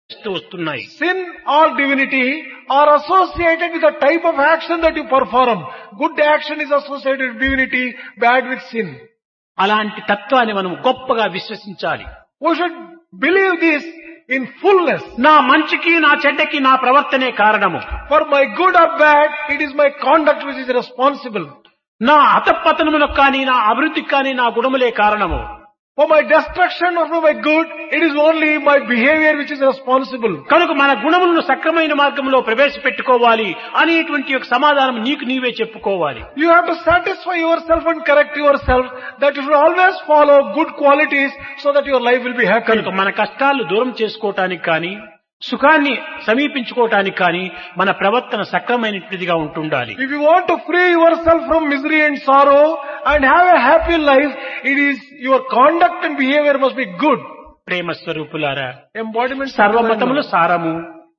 వస్తున్నాయి. Sin or divinity are associated with the type of action that you perform. Good action is associated with divinity, bad with sin. అలాంటి తత్వాన్ని మనం గొప్పగా విశ్వసించాలి. We should believe this in fullness. నా మంచికి నా చెడ్డకి నా ప్రవర్తనే కారణము. For my good or bad, it is my conduct which is responsible. నా అతపతనములకు కానీ నా అభివృద్ధికి కానీ నా గుణములే కారణము. For my destruction or for my good, it is only my behavior which is responsible. కనుక మన గుణములను సక్రమైన మార్గంలో ప్రవేశపెట్టుకోవాలి అనేటువంటి ఒక సమాధానం నీకు నీవే చెప్పుకోవాలి. You have to satisfy yourself and correct yourself that you should always follow good qualities so that your life will be happy. కనుక మన కష్టాలు దూరం చేసుకోవటానికి కానీ సుఖాన్ని సమీపించుకోవటానికి కానీ మన ప్రవర్తన సక్రమైనదిగా ఉంటుండాలి. If you want to free yourself from misery and sorrow and have a happy life, it is your conduct and behavior must be good. ప్రేమ స్వరూపులారా, Embodiment సర్వమతముల సారము,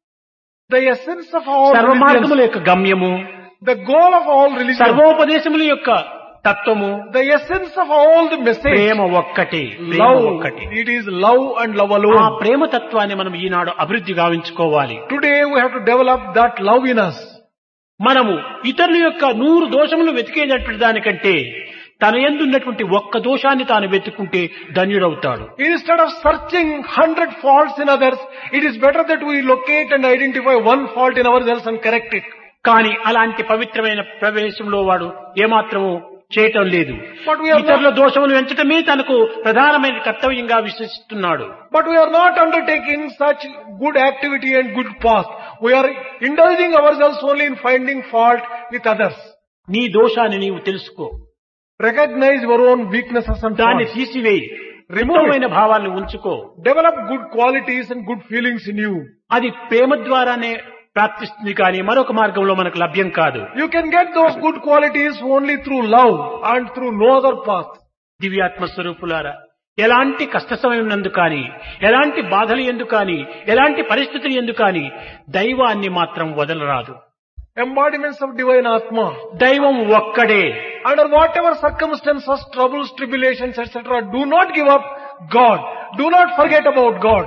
the essence of all సర్వ religions, మార్గముల యొక్క గమ్యము, the goal of all religions, సర్వోపదేశముల యొక్క తత్వము, the essence of all the message, ప్రేమ ఒక్కటే, ప్రేమ love. ఒక్కటే. It is love and love ఆ alone. ప్రేమ తత్వాన్ని మనం ఈనాడు అభివృద్ధి గావించుకోవాలి. Today we have to develop that love in us. మనము ఇతరుల యొక్క 100 దోషములు వెతికేటటువంటి దానికంటే తన యందు ఉన్నటువంటి ఒక్క దోషాన్ని తాను వెతుక్కుంటే ధన్యుడవుతాడు. Instead of searching 100 faults in others, it is better that we locate and identify one fault in ourselves and correct it. కానీ అలాంటి పవిత్రమైన ప్రవేశంలో వాడు ఏమాత్రము చేయటం లేదు. But we are ఇతరుల దోషములు ఎంచటమే తనకు ప్రధానమైన కర్తవ్యంగా విశ్వసిస్తున్నాడు. But we are not undertaking such good activity and good path. We are indulging ourselves only in finding fault with others. నీ దోషాన్ని నీవు తెలుసుకో, Recognize your own weaknesses and దాన్ని faults. తీసివేయి, Remove ఉత్తమమైన it. భావాలను ఉంచుకో. Develop good qualities and good feelings in you. అది ప్రేమ ద్వారానే ప్రాప్తిస్తుంది కానీ మరొక మార్గంలో మనకు లభ్యం కాదు. You can get those good qualities only through love and through no other path. దివ్యాత్మ స్వరూపులారా, ఎలాంటి కష్ట సమయం నందు కానీ, ఎలాంటి బాధలు ఎందు కానీ, ఎలాంటి పరిస్థితులు ఎందు కానీ దైవాన్ని మాత్రం వదలరాదు. Embodiments of divine Atma. దైవం ఒక్కడే. Under whatever circumstances, troubles, tribulations, etc., do not give up God. Do not forget about God.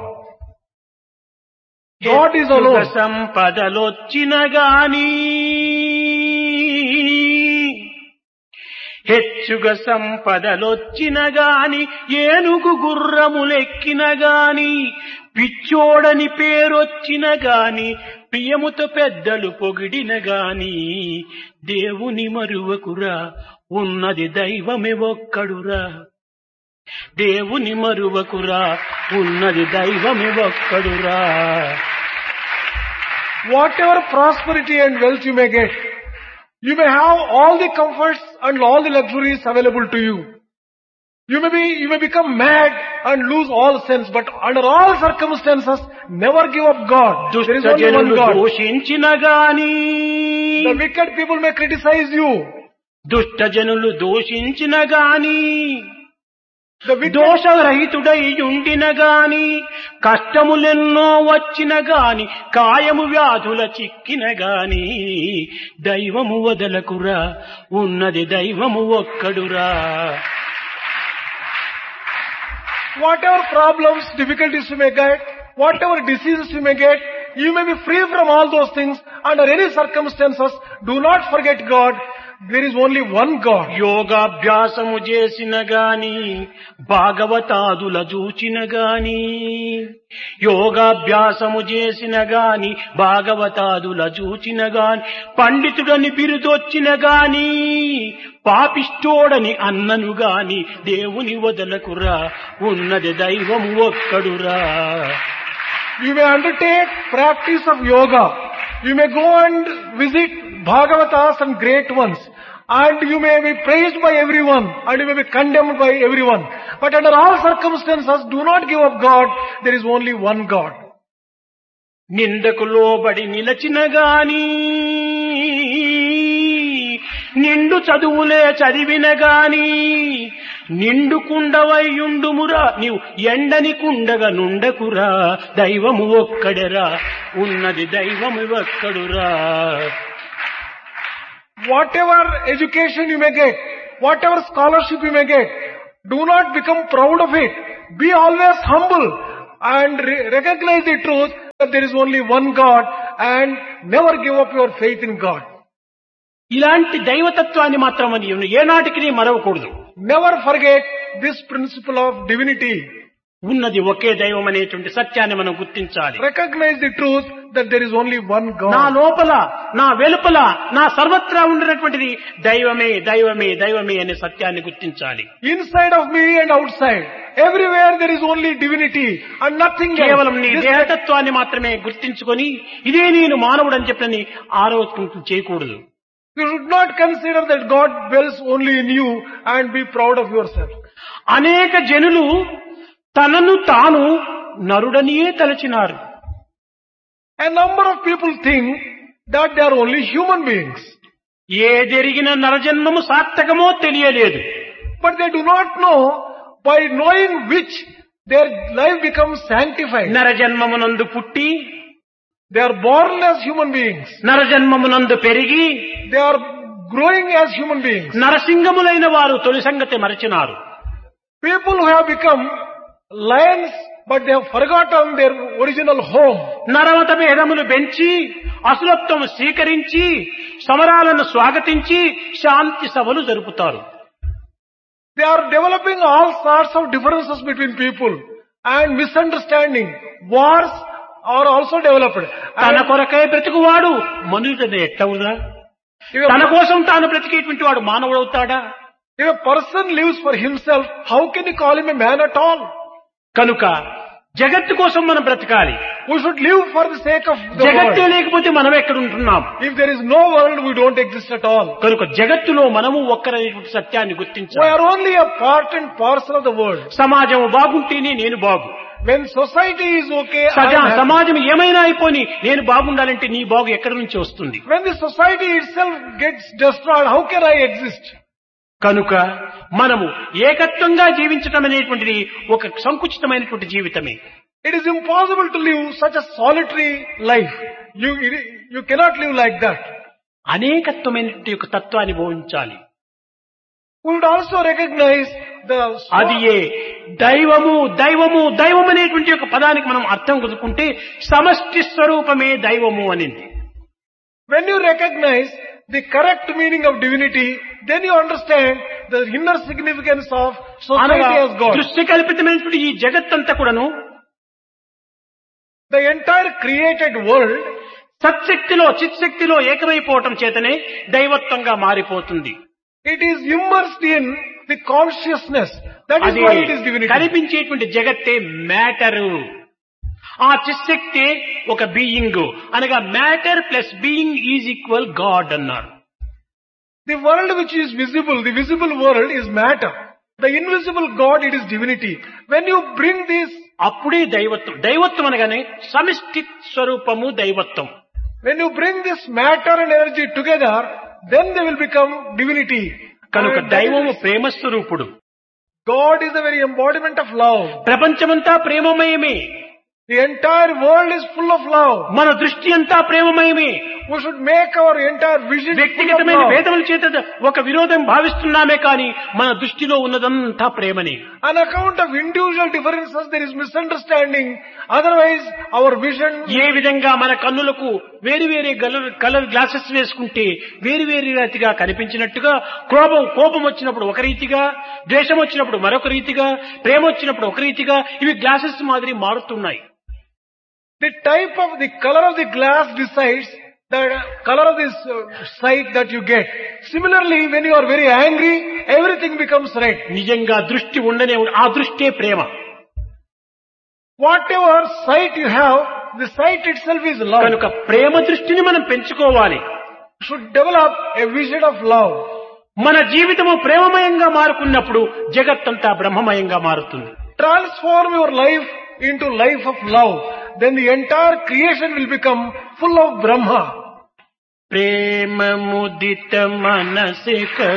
God is alone. సంపదలొచ్చిన గాని, హెచ్చుగా సంపదలొచ్చిన గాని, ఏనుగు గుర్రములెక్కిన గాని, పిచ్చోడని పేరొచ్చిన గాని, ప్రియముతో పెద్దలు పొగిడిన గాని, దేవుని మరువకురా, ఉన్నది దైవమే ఒక్కడురా. దేవుని మరువకురా, ఉన్నది దైవమే ఒక్కడురా. Whatever prosperity and wealth you may get, you may have all the comforts and all the luxuries available to you. You may become mad and lose all sense, but under all circumstances, never give up God. There is only one God. దోషించిన గాని, The wicked people may criticize you. దుష్ట జనులు దోషించిన గాని, The wicked, దోషరహితుడై ఉండిన గాని, కష్టములెన్నో వచ్చిన గాని, కాయము వ్యాధుల చిక్కిన గాని, దైవము వదలకురా, ఉన్నది దైవము ఒక్కడురా. whatever problems, difficulties you may get, whatever diseases you may get, you may be free from all those things. Under any circumstances, do not forget God. There is only one God. యోగాభ్యాసము చేసిన గాని, భాగవతాదుల చూచిన గాని, యోగాభ్యాసము చేసిన గాని, భాగవతాదుల చూచిన గాని, పండితుడని బిరుదొచ్చిన గాని, పాపిష్టోడని అన్నను గాని, దేవుని వదలకురా, ఉన్నది దైవము ఒక్కడురా. You may undertake practice of yoga. You may go and visit Bhagavatas and great ones. And you may be praised by everyone. And you may be condemned by everyone. But under all circumstances, do not give up God. There is only one God. నిందకు లోబడి నిలచిన గాని, నిండు చదువులే చదివిన గాని, నిండు కుండవయ్యుండుమురా, నీవు ఎండని కుండగా నుండకురా. దైవము ఒక్కడరా, ఉన్నది దైవము ఒక్కడురా. Whatever education you may get, whatever scholarship you may get, do not become proud of it. Be always humble and recognize the truth that there is only one God and never give up your faith in God. ఇలాంటి దైవతత్వాన్ని మాత్రం ఏనాటికి మరవకూడదు. Never forget this principle of divinity. ఉన్నది ఒకే దైవం అనేటువంటి సత్యాన్ని మనం గుర్తించాలి. Recognize the truth that there is only one నా God. లోపల, నా వెలుపల, నా సర్వత్రా ఉండినటువంటిది దైవమే దైవమే దైవమే అనే సత్యాన్ని గుర్తించాలి. Inside of me and outside, everywhere there is only divinity and nothing else. కేవలం నీ This- దేహతత్వాన్ని మాత్రమే గుర్తించుకొని ఇదే నేను మానవుడు అని చెప్పని ఆరోపణ చేయకూడదు. You should not consider that God dwells only in you and be proud of yourself. అనేక జనులు తనను తాను నరుడనియే తలచినారు. A number of people think that they are only human beings, ఏదెరిగిన నరజన్మము సార్థకమో తెలియలేదు. but they do not know by knowing which their life becomes sanctified. నరజన్మమునందు పుట్టి, They are born as human beings. నరజన్మమునందు పెరిగి, They are growing as human beings. నరసింగములైన వారు తొలి సంగతి మరచినారు. People who have become lions, but they have forgotten their original home. నరమత భేదములు పెంచి, అసురత్వం స్వీకరించి, సమరాలను స్వాగతించి శాంతి సభలు జరుపుతారు. They are developing all sorts of differences between people and misunderstanding. Wars are also developed. తన And కొరకై బ్రతుకువాడు మనుషుడు ఎట్టవుదా? if తన a, కోసం తాను బ్రతికేటువంటి వాడు మానవుడవుతాడా? if a person lives for himself, how can you call him a man at all? కనుక జగత్తు కోసం మనం బ్రతకాలి. We should live for the sake of the జగత్తే world. లేకపోతే మనం ఎక్కడ ఉంటున్నాం? If there is no world, we don't exist at all. కనుక జగత్తులో మనము ఒక్కరైనటువంటి సత్యాన్ని We గుర్తించాలి. are only a part and parcel of the world. సమాజం బాగుంటేనే నేను బాగు. When society is okay, I am happy. సమాజం ఏమైనా అయిపోని నేను బాగుండాలంటే నీ బాగు ఎక్కడి నుంచి వస్తుంది? When the society itself gets destroyed, how can I exist? కనుక మనము ఏకత్వంగా జీవించటం అనేటువంటిది ఒక సంకుచితమైనటువంటి జీవితమే. It is impossible to live such a solitary life. You cannot live like that. అనేకత్వమైనటువంటి ఒక తత్వాన్ని బోధించాలి. We would also recognize the అది ఏ దైవము దైవము దైవం అనేటువంటి ఒక పదానికి మనం అర్థం కుదుకుంటే సమష్టి స్వరూపమే దైవము అనింది. when you recognize the correct meaning of divinity, then you understand the inner significance of society as God. దృష్టి కల్పితమైనటువంటి ఈ జగత్తంతా కూడాను The entire created world సత్శక్తిలో చిత్శక్తిలో ఏకమైపోవటం చేతనే దైవత్వంగా మారిపోతుంది. it is immersed in the consciousness. That is అదే why it is divinity. కనిపించేటువంటి జగత్తే matter. ఆ చిత్శక్తి ఒక బీయింగ్ అనగా matter plus being is equal God అన్నారు. The world which is visible, the visible world is matter. The invisible God, it is divinity. When you bring this, అప్పుడే దైవత్వం. దైవత్వం అనగానే సమిష్టి స్వరూపము దైవత్వం. when you bring this matter and energy together, then they will become divinity. కనుక And that దైవము is- ప్రేమ స్వరూపుడు. God is the very embodiment of love. ప్రపంచమంతా ప్రేమమయమే. The entire world is full of love. మన దృష్టి అంతా ప్రేమమయమే. We should make our entire vision full of వ్యక్తిగతమైన love. భేదముల చేత ఒక విరోధం భావిస్తున్నామే కానీ మన దృష్టిలో ఉన్నదంతా ప్రేమనే. On account of individual differences, there is misunderstanding. Otherwise, our vision, ఏ విధంగా మన కన్నులకు వేరు వేరే కలర్ గ్లాసెస్ వేసుకుంటే వేరు వేరు రీతిగా కనిపించినట్టుగా కోపం వచ్చినప్పుడు ఒక రీతిగా, ద్వేషం వచ్చినప్పుడు మరొక రీతిగా, ప్రేమ వచ్చినప్పుడు ఒక రీతిగా ఇవి గ్లాసెస్ మాదిరి మారుతున్నాయి. the type of the color of the glass decides the color of this sight that you get. Similarly, when you are very angry, everything becomes red. నిజంగా దృష్టి ఉండనే ఆ దృష్టే ప్రేమ. Whatever sight you have, the sight itself is love. కనుక ప్రేమ దృష్టిని మనం పెంచుకోవాలి. You should develop a vision of love. మన జీవితము ప్రేమమయంగా మారుకున్నప్పుడు జగత్తంతా బ్రహ్మమయంగా మారుతుంది. Transform your life into life of love. Then the entire creation will become full of Brahma. Prema ముదిత మనసిక